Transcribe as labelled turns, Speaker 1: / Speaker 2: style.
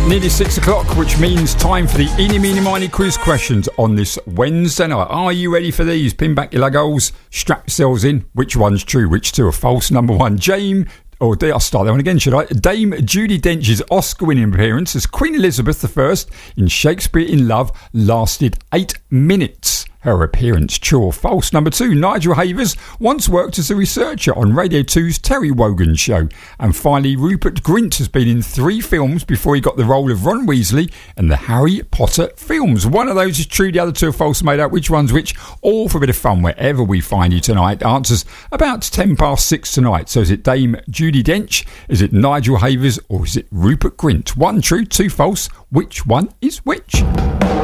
Speaker 1: Nearly 6 o'clock, which means time for the Eeny, Meeny, Miny quiz questions on this Wednesday night. Are you ready for these? Pin back your Legos, strap yourselves in. Which one's true, which two are false? Number one, I'll start that one again, should I? Dame Judi Dench's Oscar-winning appearance as Queen Elizabeth I in Shakespeare in Love lasted 8 minutes. Her appearance, true or false? Number two, Nigel Havers once worked as a researcher on Radio 2's Terry Wogan show. And finally, Rupert Grint has been in 3 films before he got the role of Ron Weasley in the Harry Potter films. One of those is true, the other two are false. Made out which one's which? All for a bit of fun wherever we find you tonight. Answers about 6:10 tonight. So is it Dame Judi Dench, is it Nigel Havers, or is it Rupert Grint? One true, two false. Which one is which?